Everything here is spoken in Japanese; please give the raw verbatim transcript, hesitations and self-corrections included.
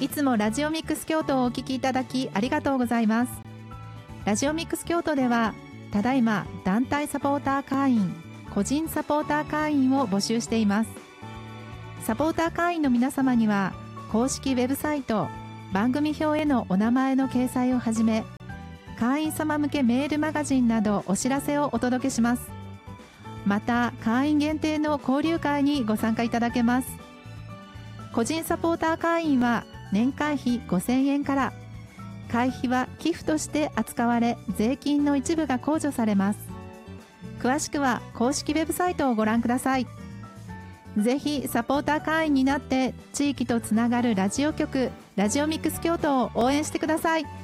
いつもラジオミックス京都をお聞きいただきありがとうございます。ラジオミックス京都ではただいま団体サポーター会員、個人サポーター会員を募集しています。サポーター会員の皆様には公式ウェブサイト、番組表へのお名前の掲載をはじめ、会員様向けメールマガジンなどお知らせをお届けします。また会員限定の交流会にご参加いただけます。個人サポーター会員は年会費ごせんえんから、会費は寄付として扱われ、税金の一部が控除されます。詳しくは公式ウェブサイトをご覧ください。ぜひサポーター会員になって地域とつながるラジオ局、ラジオミックス京都を応援してください。